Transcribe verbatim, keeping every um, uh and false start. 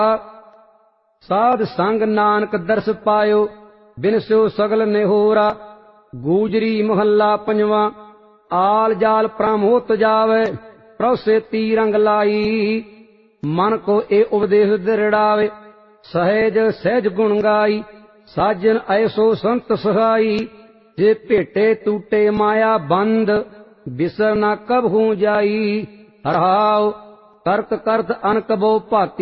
ਸਾਧ ਸੰਗ ਨਾਨਕ ਦਰਸ ਪਾਇਓ, ਬਿਨ ਸਿਓ ਸਗਲ ਨਿਹੋਰਾ। ਗੂਜਰੀ ਮਹੱਲਾ ਪੰਜਵਾਂ। ਆਲ ਜਾਲ ਪ੍ਰਮ ਹੋਤ ਜਾਵੇ, ਪ੍ਰਭ ਸੇਤੀ ਰੰਗ ਲਾਈ। ਮਨ ਕੋ ਇਹ ਉਪਦੇਸ਼ ਦ੍ਰਿੜਾਵੇ, ਸਹਿਜ ਸਹਿਜ ਗੁਣ ਗਾਈ। ਸਾਜਨ ਐਸੋ ਸੰਤ ਸਹਾਈ, ਜੇ ਭੇਟੇ ਟੂਟੇ ਮਾਇਆ ਬੰਦ। ਬਿਸਰ ਨਾ ਕਬਹੂ ਜਾਈ, ਹਰਹਾਉ ਕਰਤ ਕਰਤ ਅਨਕ ਬੋ ਭਾਤੀ।